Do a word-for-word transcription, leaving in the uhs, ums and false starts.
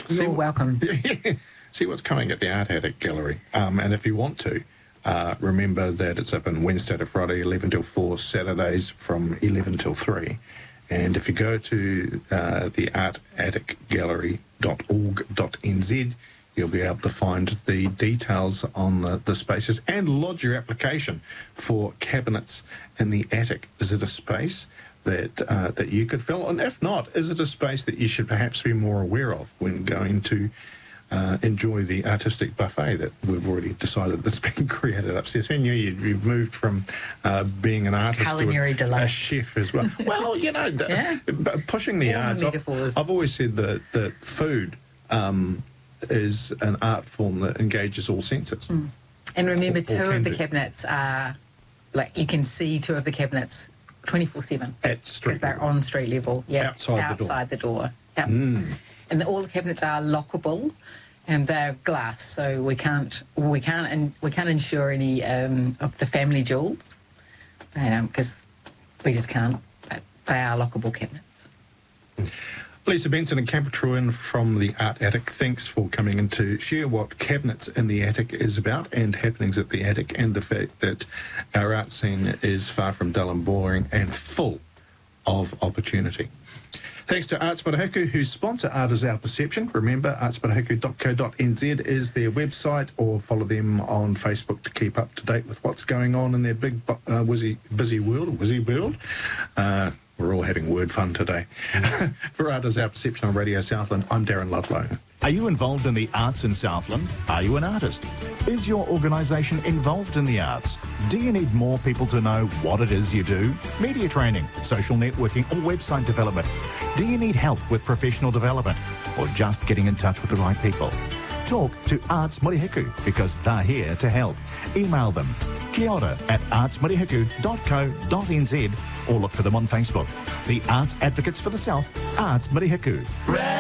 You're welcome. See what's coming at the Art Attic Gallery. Um, and if you want to, uh, remember that it's open Wednesday to Friday, eleven till four, Saturdays from eleven till three. And if you go to uh, the art attic gallery dot org dot n z, you'll be able to find the details on the, the spaces and lodge your application for cabinets in the attic. Is it a space that uh, that you could fill? And if not, is it a space that you should perhaps be more aware of when going to uh, enjoy the artistic buffet that we've already decided that's been created upstairs? Who knew you'd, you've moved from uh, being an artist Culinary to a, a delights. chef as well? Well, you know, the, Yeah. pushing the All the arts. I've, metaphors. I've always said that, that food um, is an art form that engages all senses. Mm. And remember, Or- or two can of the do. cabinets are, like, you can see two of the cabinets twenty-four seven. At street Because they're level. on street level. Yeah, Outside the door. outside the door. Yeah. Mm. And the, all the cabinets are lockable, and they're glass, so we can't we can't and we can't insure any um, of the family jewels, because we just can't. But they are lockable cabinets. Lisa Benson and Campbell from the Art Attic, thanks for coming in to share what Cabinets in the Attic is about and happenings at the Attic, and the fact that our art scene is far from dull and boring and full of opportunity. Thanks to Arts Marahiku, who sponsor Art is Our Perception. Remember, arts marahiku dot co dot n z is their website, or follow them on Facebook to keep up to date with what's going on in their big, bu- uh, busy, busy world, busy world. Uh, we're all having word fun today. For Art is Our Perception on Radio Southland, I'm Darren Ludlow. Are you involved in the arts in Southland? Are you an artist? Is your organisation involved in the arts? Do you need more people to know what it is you do? Media training, social networking or website development? Do you need help with professional development or just getting in touch with the right people? Talk to Arts Murihiku because they're here to help. Email them kia ora at arts murihiku dot co dot n z or look for them on Facebook. The Arts Advocates for the South, Arts Murihiku.